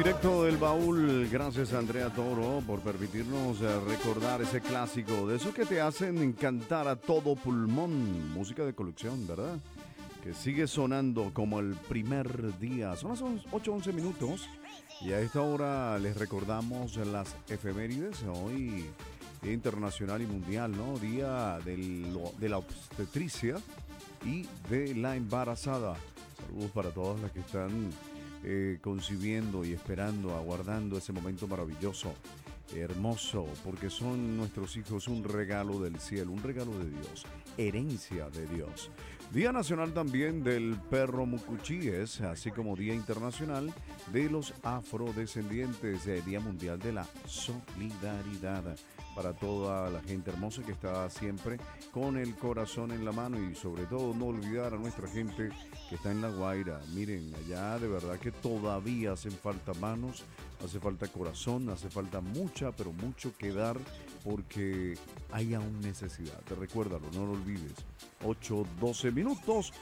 Directo del baúl, gracias a Andrea Toro por permitirnos recordar ese clásico de esos que te hacen cantar a todo pulmón, música de colección, ¿verdad? Que sigue sonando como el primer día. Son las 8:11 minutos y a esta hora les recordamos las efemérides. Hoy Día Internacional y Mundial, ¿no? Día de la obstetricia y de la embarazada. Saludos para todas las que están concibiendo y esperando, aguardando ese momento maravilloso, hermoso, porque son nuestros hijos un regalo del cielo, un regalo de Dios, herencia de Dios. Día Nacional también del Perro Mucuchíes, así como Día Internacional de los Afrodescendientes, Día Mundial de la Solidaridad. Para toda la gente hermosa que está siempre con el corazón en la mano y sobre todo no olvidar a nuestra gente que está en La Guaira. Miren, allá de verdad que todavía hacen falta manos, hace falta corazón, hace falta mucha, pero mucho que dar porque hay aún necesidad. Te recuérdalo, no lo olvides. 8:12 minutos.